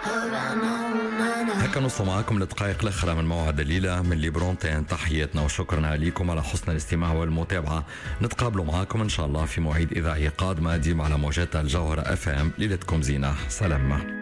هكا نوصل معاكم للدقائق الأخرى من موعد الليلة من ليبرونتين. تحياتنا وشكرنا لكم على حسن الاستماع والمتابعة. نتقابلوا معاكم إن شاء الله في مواعيد إذاعية قادمة ديما على موجات الجوهرة FM. ليلتكم زينة. سلام.